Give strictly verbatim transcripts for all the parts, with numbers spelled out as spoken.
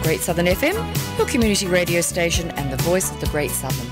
Great Southern F M, your community radio station and the voice of the Great Southern.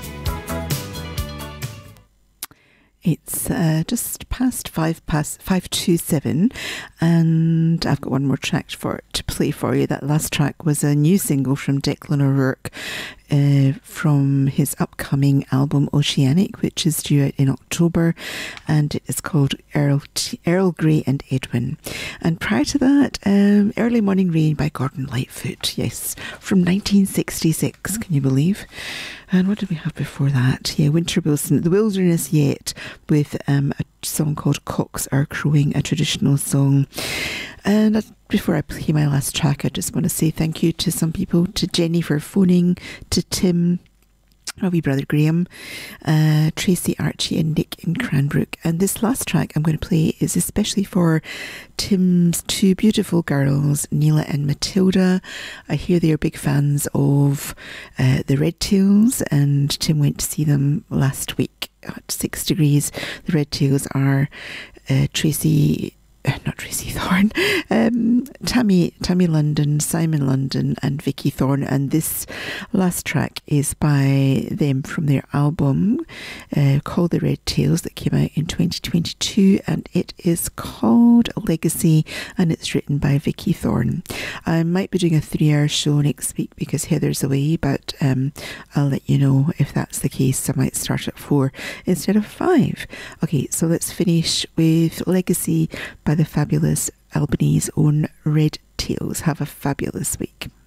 It's uh, just past five past five to seven, and I've got one more track for to play for you. That last track was a new single from Declan O'Rourke uh, from his upcoming album Oceanic, which is due out in October, and it is called Earl T- Earl Grey and Edwin. And prior to that, um, Early Morning Rain by Gordon Lightfoot, yes, from nineteen sixty-six. Can you believe? And what did we have before that? Yeah, Winter Wilson, The Wilderness Yet, with um, a song called Cocks Are Crowing, a traditional song. And uh, before I play my last track, I just want to say thank you to some people, to Jenny for phoning, to Tim, my wee brother Graham, uh, Tracy, Archie and Nick in Cranbrook. And this last track I'm going to play is especially for Tim's two beautiful girls, Neela and Matilda. I hear they are big fans of uh, the Red Tails, and Tim went to see them last week at Six Degrees. The Red Tails are uh, Tracy... not Tracy Thorn, um, Tammy Tammy London, Simon London and Vicky Thorne, and this last track is by them from their album uh, called The Red Tails that came out in twenty twenty-two, and it is called Legacy, and it's written by Vicky Thorne. I might be doing a three hour show next week because Heather's away, but um, I'll let you know if that's the case. I might start at four instead of five. Okay, so let's finish with Legacy by the fabulous Albanese own Red Tails. Have a fabulous week.